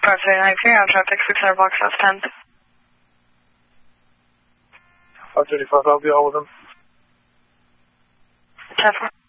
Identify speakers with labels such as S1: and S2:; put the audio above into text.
S1: 539 I'll traffic 600 blocks south 10th.
S2: 535, I'll be all with them.
S1: 10-4.